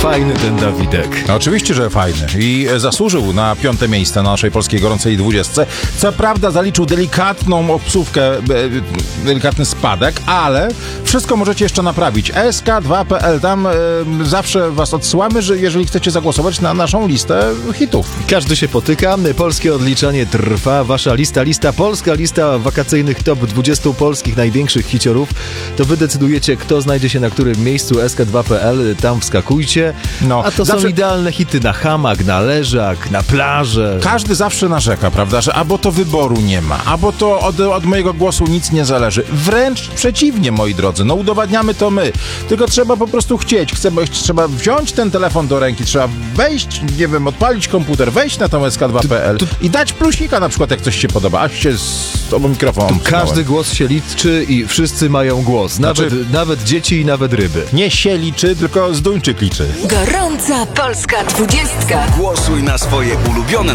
Fajny ten Dawidek. No, oczywiście, że fajny. I zasłużył na 5. miejsce na naszej polskiej gorącej 20. Co prawda zaliczył delikatną obsówkę, delikatny spadek, ale wszystko możecie jeszcze naprawić. sk2.pl, tam zawsze was odsyłamy, że jeżeli chcecie zagłosować na naszą listę hitów. Każdy się potyka, polskie odliczanie trwa, wasza polska lista wakacyjnych top 20 polskich największych hiciorów. To wy decydujecie, kto znajdzie się na którym miejscu. sk2.pl, tam wskakujcie. No, a to zawsze... są idealne hity na hamak, na leżak, na plażę. Każdy zawsze narzeka, prawda, że albo to wyboru nie ma, albo to od mojego głosu nic nie zależy. Wręcz przeciwnie, moi drodzy, no udowadniamy to my. Tylko trzeba po prostu chcieć. Trzeba wziąć ten telefon do ręki, trzeba wejść, nie wiem, odpalić komputer, wejść na tą sk2.pl i dać plusika na przykład, jak coś się podoba. Aż się z tobą mikrofon. Każdy głos się liczy i wszyscy mają głos. Nawet dzieci i nawet ryby. Nie się liczy, tylko z Duńczyk liczy. Gorąca Polska 20. Głosuj na swoje ulubione